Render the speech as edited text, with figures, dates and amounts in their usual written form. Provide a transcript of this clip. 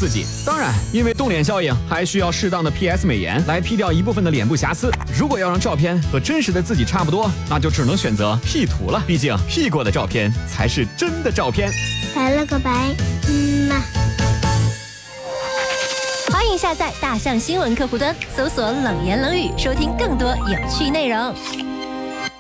自己。当然，因为动脸效应，还需要适当的 PS 美颜来 P 掉一部分的脸部瑕疵。如果要让照片和真实的自己差不多，那就只能选择 P 图了。毕竟 P 过的照片才是真的照片。 来了个白，嘛。 欢迎下载大象新闻客户端，搜索冷言冷语，收听更多有趣内容。